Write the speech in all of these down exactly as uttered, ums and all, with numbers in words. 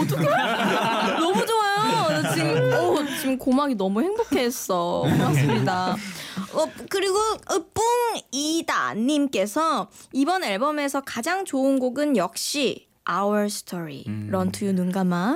어떡해. 너무 좋아요. 나 지금, 어, 지금 고막이 너무 행복했어. 고맙습니다. 어, 그리고 뿡이다님께서 이번 앨범에서 가장 좋은 곡은 역시 Our Story, 음. Run to You 눈 감아.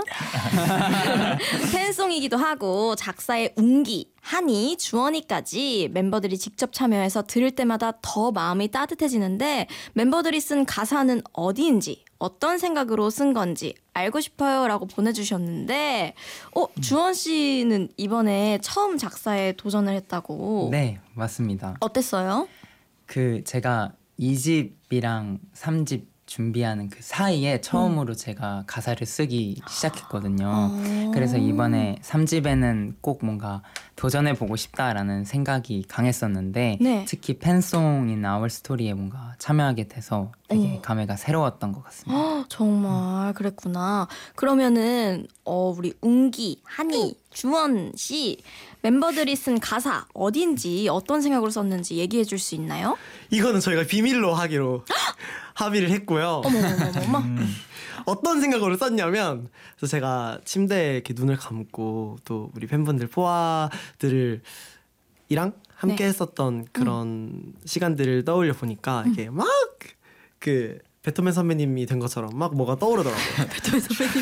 팬송이기도 하고 작사의 웅기, 한이, 주원이까지 멤버들이 직접 참여해서 들을 때마다 더 마음이 따뜻해지는데 멤버들이 쓴 가사는 어디인지 어떤 생각으로 쓴 건지 알고 싶어요 라고 보내주셨는데 어, 주원 씨는 이번에 처음 작사에 도전을 했다고. 네, 맞습니다. 어땠어요? 그 제가 이 집이랑 삼 집 준비하는 그 사이에 처음으로 음. 제가 가사를 쓰기 시작했거든요. 아. 그래서 이번에 삼 집에는 꼭 뭔가 도전해보고 싶다라는 생각이 강했었는데 네. 특히 팬송인 Our Story에 뭔가 참여하게 돼서 되게 어. 감회가 새로웠던 것 같습니다. 허, 정말 그랬구나. 그러면은 어, 우리 웅기, 한이, 주원 씨 멤버들이 쓴 가사 어딘지 어떤 생각으로 썼는지 얘기해 줄 수 있나요? 이거는 저희가 비밀로 하기로 합의를 했고요. 어머머머머. 음. 어떤 생각으로 썼냐면 그래서 제가 침대에 이렇게 눈을 감고 또 우리 팬분들 포아들을 이랑 함께 네. 했었던 그런 음. 시간들을 떠올려 보니까 음. 이게 막 그 베토벤 선배님이 된 것처럼 막 뭐가 떠오르더라고요. 베토벤 선배님.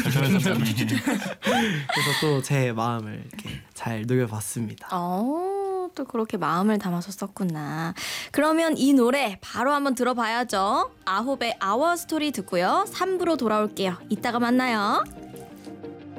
그래서 또 제 마음을 이렇게 잘 녹여봤습니다. 어, 또 그렇게 마음을 담아서 썼구나. 그러면 이 노래 바로 한번 들어봐야죠. 아홉의 Our Story 듣고요. 삼 부로 돌아올게요. 이따가 만나요.